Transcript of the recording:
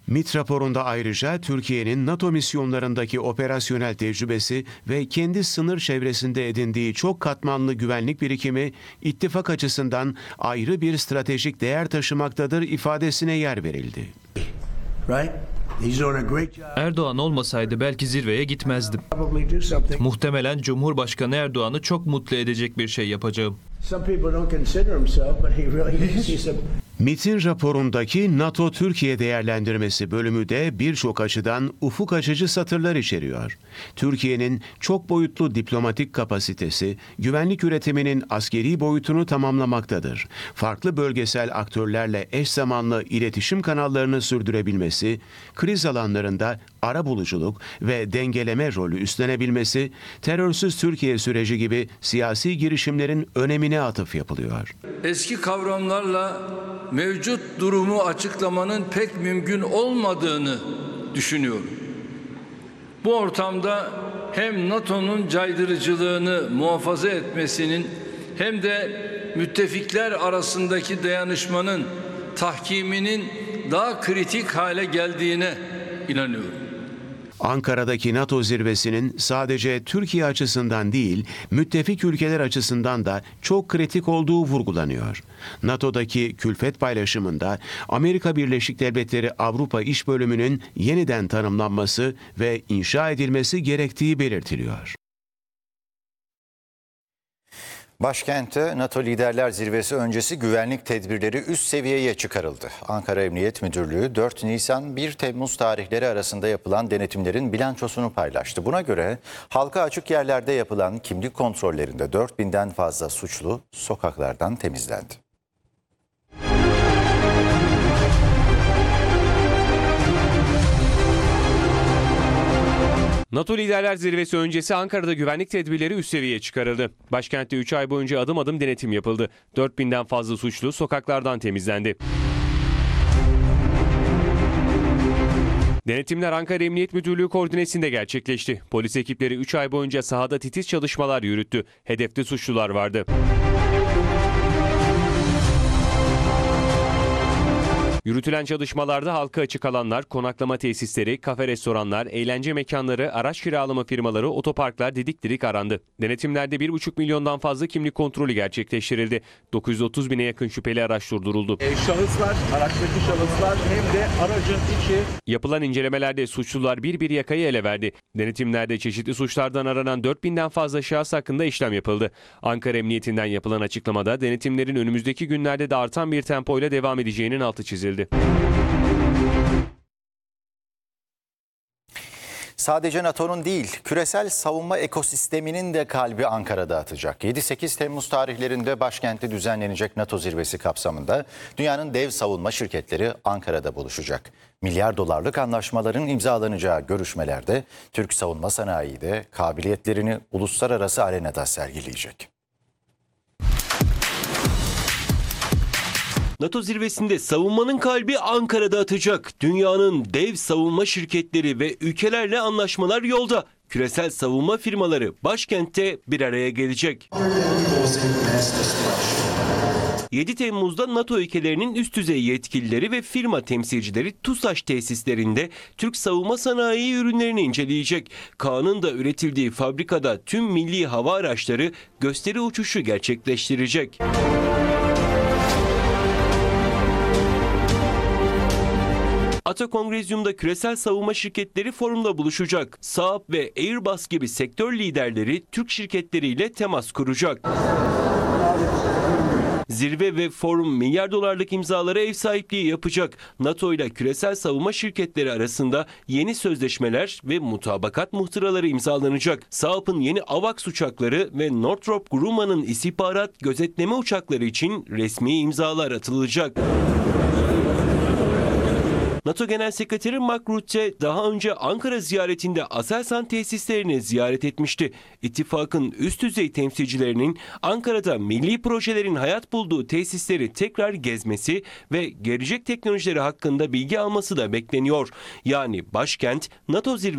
MİT raporunda ayrıca Türkiye'nin NATO misyonlarındaki operasyonel tecrübesi ve kendi sınır çevresinde edindiği çok katmanlı güvenlik birikimi ittifak açısından ayrı bir stratejik değer taşımaktadır ifadesine yer verildi. Erdoğan olmasaydı belki zirveye gitmezdim. Muhtemelen Cumhurbaşkanı Erdoğan'ı çok mutlu edecek bir şey yapacağım. MİT'in raporundaki NATO-Türkiye değerlendirmesi bölümü de birçok açıdan ufuk açıcı satırlar içeriyor. Türkiye'nin çok boyutlu diplomatik kapasitesi, güvenlik üretiminin askeri boyutunu tamamlamaktadır. Farklı bölgesel aktörlerle eş zamanlı iletişim kanallarını sürdürebilmesi, kriz alanlarında arabuluculuk ve dengeleme rolü üstlenebilmesi, terörsüz Türkiye süreci gibi siyasi girişimlerin önemine atıf yapılıyor. Eski kavramlarla mevcut durumu açıklamanın pek mümkün olmadığını düşünüyorum. Bu ortamda hem NATO'nun caydırıcılığını muhafaza etmesinin hem de müttefikler arasındaki dayanışmanın tahkiminin daha kritik hale geldiğine inanıyorum. Ankara'daki NATO zirvesinin sadece Türkiye açısından değil, müttefik ülkeler açısından da çok kritik olduğu vurgulanıyor. NATO'daki külfet paylaşımında Amerika Birleşik Devletleri Avrupa İş Bölümünün yeniden tanımlanması ve inşa edilmesi gerektiği belirtiliyor. Başkentte NATO Liderler Zirvesi öncesi güvenlik tedbirleri üst seviyeye çıkarıldı. Ankara Emniyet Müdürlüğü 4 Nisan-1 Temmuz tarihleri arasında yapılan denetimlerin bilançosunu paylaştı. Buna göre halka açık yerlerde yapılan kimlik kontrollerinde 4000'den fazla suçlu sokaklardan temizlendi. NATO Liderler Zirvesi öncesi Ankara'da güvenlik tedbirleri üst seviyeye çıkarıldı. Başkentte 3 ay boyunca adım adım denetim yapıldı. 4000'den fazla suçlu sokaklardan temizlendi. Denetimler Ankara Emniyet Müdürlüğü koordinesinde gerçekleşti. Polis ekipleri 3 ay boyunca sahada titiz çalışmalar yürüttü. Hedefte suçlular vardı. Yürütülen çalışmalarda halka açık alanlar, konaklama tesisleri, kafe restoranlar, eğlence mekanları, araç kiralama firmaları, otoparklar didik didik arandı. Denetimlerde 1,5 milyondan fazla kimlik kontrolü gerçekleştirildi. 930 bine yakın şüpheli araç durduruldu. Şahıslar, araçtaki şahıslar hem de aracın içi. Yapılan incelemelerde suçlular bir yakayı ele verdi. Denetimlerde çeşitli suçlardan aranan 4000'den fazla şahıs hakkında işlem yapıldı. Ankara Emniyetinden yapılan açıklamada denetimlerin önümüzdeki günlerde de artan bir tempoyla devam edeceğinin altı çizildi. Sadece NATO'nun değil, küresel savunma ekosisteminin de kalbi Ankara'da atacak. 7-8 Temmuz tarihlerinde başkentte düzenlenecek NATO zirvesi kapsamında dünyanın dev savunma şirketleri Ankara'da buluşacak. Milyar dolarlık anlaşmaların imzalanacağı görüşmelerde Türk savunma sanayi de kabiliyetlerini uluslararası arenada sergileyecek. NATO zirvesinde savunmanın kalbi Ankara'da atacak. Dünyanın dev savunma şirketleri ve ülkelerle anlaşmalar yolda. Küresel savunma firmaları başkentte bir araya gelecek. 7 Temmuz'da NATO ülkelerinin üst düzey yetkilileri ve firma temsilcileri TUSAŞ tesislerinde Türk savunma sanayi ürünlerini inceleyecek. Kaan'ın da üretildiği fabrikada tüm milli hava araçları gösteri uçuşu gerçekleştirecek. Ata Kongrezyum'da küresel savunma şirketleri forumda buluşacak. Saab ve Airbus gibi sektör liderleri Türk şirketleriyle temas kuracak. Zirve ve forum milyar dolarlık imzalara ev sahipliği yapacak. NATO ile küresel savunma şirketleri arasında yeni sözleşmeler ve mutabakat muhtıraları imzalanacak. Saab'ın yeni AVAX uçakları ve Northrop Grumman'ın istihbarat gözetleme uçakları için resmi imzalar atılacak. NATO Genel Sekreteri Mark Rutte daha önce Ankara ziyaretinde Aselsan tesislerini ziyaret etmişti. İttifakın üst düzey temsilcilerinin Ankara'da milli projelerin hayat bulduğu tesisleri tekrar gezmesi ve gelecek teknolojileri hakkında bilgi alması da bekleniyor. Yani başkent NATO zirvesi